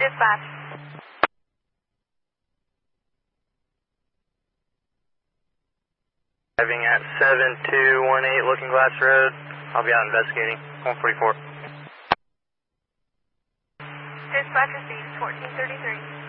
Dispatch. Driving at 7218 Looking Glass Road. I'll be out investigating. 144. Dispatch received 1433.